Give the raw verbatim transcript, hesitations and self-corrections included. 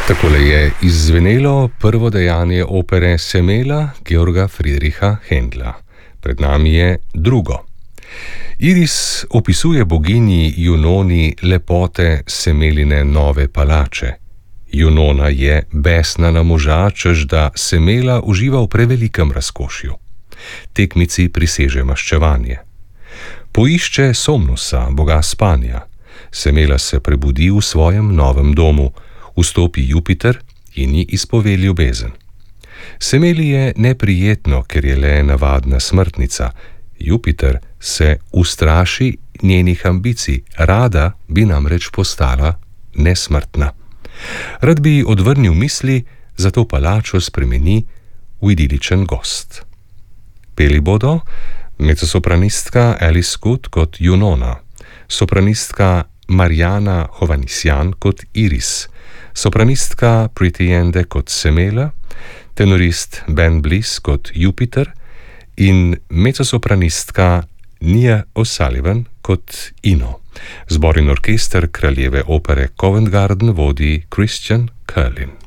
Takole je izzvenelo prvo dejanje opere Semela Georga Friedricha Händla. Pred nami je drugo. Iris opisuje boginji Junoni lepote Semeline nove palače. Junona je besna na moža, čež da Semela uživa v prevelikem razkošju. Tekmici priseže maščevanje. Poišče Somnusa, boga spanja. Semela se prebudi v svojem novem domu. Vstopi Jupiter in ji izpove ljubezen. Semeli je neprijetno, ker je le navadna smrtnica. Jupiter se ustraši njenih ambicij, rada bi namreč postala nesmrtna. Rad bi odvrnil misli, zato palačo spremeni v idiličen gost. Peli bodo mezzosopranistka Alice Good kot Junona, sopranistka Mariana Hovhannisyan kot Iris, sopranistka Priti Ende kot Semela, tenorist Ben Bliss kot Jupiter in mezzosopranistka Nia O'Sullivan kot Ino. Zbor in orkester kraljeve opere Covent Garden vodi Christian Curlin.